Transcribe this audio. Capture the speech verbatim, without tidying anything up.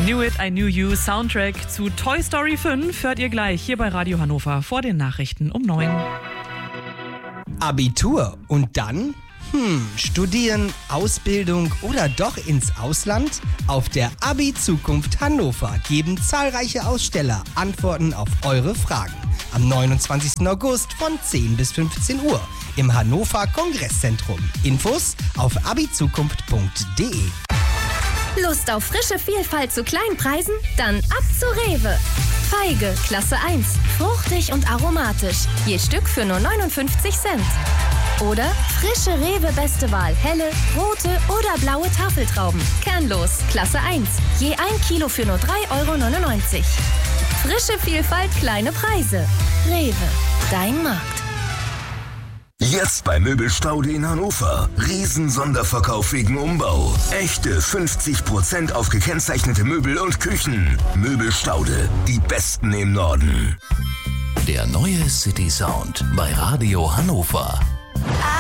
Knew It, I Knew You, Soundtrack zu Toy Story fünf hört ihr gleich hier bei Radio Hannover vor den Nachrichten um neun. Abitur und dann? Hm, studieren, Ausbildung oder doch ins Ausland? Auf der Abi-Zukunft Hannover geben zahlreiche Aussteller Antworten auf eure Fragen. Am neunundzwanzigsten August von zehn bis fünfzehn Uhr im Hannover Kongresszentrum. Infos auf abizukunft punkt de. Lust auf frische Vielfalt zu kleinen Preisen? Dann ab zu Rewe. Feige, Klasse eins. Fruchtig und aromatisch. Je Stück für nur neunundfünfzig Cent. Oder frische Rewe Beste Wahl. Helle, rote oder blaue Tafeltrauben. Kernlos, Klasse eins. Je ein Kilo für nur drei Euro neunundneunzig. Frische Vielfalt, kleine Preise. Rewe, dein Markt. Jetzt bei Möbelstaude in Hannover. Riesen-Sonderverkauf wegen Umbau. Echte fünfzig Prozent auf gekennzeichnete Möbel und Küchen. Möbelstaude, die besten im Norden. Der neue City Sound bei Radio Hannover.